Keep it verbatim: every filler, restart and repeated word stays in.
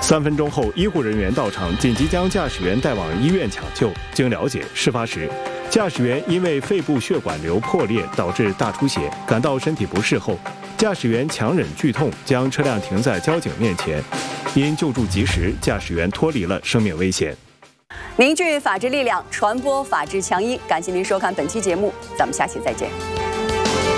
三分钟后，医护人员到场，紧急将驾驶员带往医院抢救。经了解，事发时，驾驶员因为肺部血管瘤破裂导致大出血，感到身体不适后，驾驶员强忍剧痛，将车辆停在交警面前。因救助及时，驾驶员脱离了生命危险。 凝聚法治力量，传播法治强音。感谢您收看本期节目，咱们下期再见。